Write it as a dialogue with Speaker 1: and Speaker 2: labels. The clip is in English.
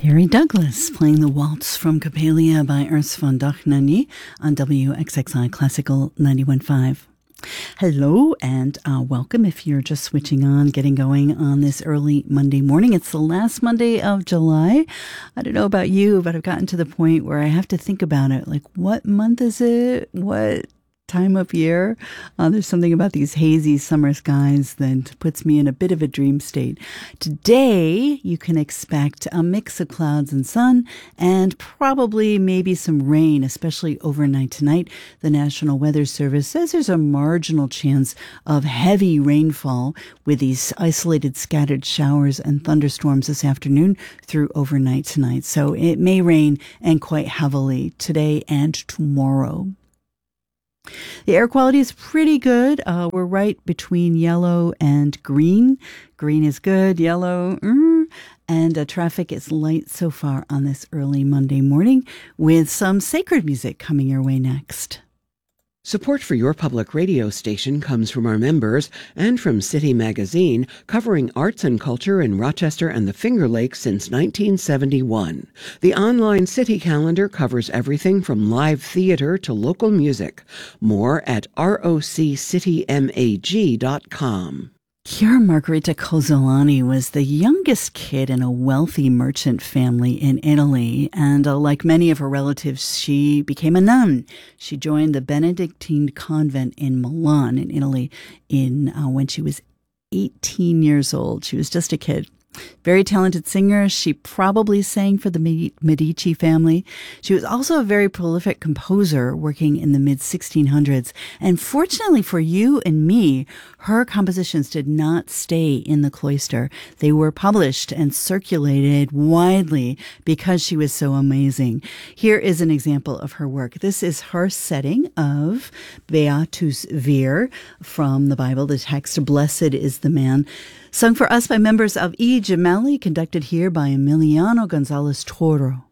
Speaker 1: Harry Douglas playing the waltz from Coppelia by Urs von Dohnanyi on WXXI Classical 91.5. Hello and welcome if you're just switching on, getting going on this early Monday morning. It's the last Monday of July. I don't know about you, but I've gotten to the point where I have to think about it. Like, what month is it? What time of year? There's something about these hazy summer skies that puts me in a bit of a dream state. Today, you can expect a mix of clouds and sun and probably maybe some rain, especially overnight tonight. The National Weather Service says there's a marginal chance of heavy rainfall with these isolated scattered showers and thunderstorms this afternoon through overnight tonight. So it may rain and quite heavily today and tomorrow. The air quality is pretty good. We're right between yellow and green. Green is good, yellow, and traffic is light so far on this early Monday morning with some sacred music coming your way next.
Speaker 2: Support for your public radio station comes from our members and from City Magazine, covering arts and culture in Rochester and the Finger Lakes since 1971. The online City calendar covers everything from live theater to local music. More at roccitymag.com.
Speaker 1: Chiara Margherita Cozzolani was the youngest kid in a wealthy merchant family in Italy, and like many of her relatives, she became a nun. She joined the Benedictine convent in Milan, in Italy, when she was 18 years old. She was just a kid. Very talented singer. She probably sang for the Medici family. She was also a very prolific composer working in the mid-1600s. And fortunately for you and me, her compositions did not stay in the cloister. They were published and circulated widely because she was so amazing. Here is an example of her work. This is her setting of Beatus Vir from the Bible, the text, Blessed is the Man, sung for us by members of E. Gemelli, conducted here by Emiliano Gonzalez Toro.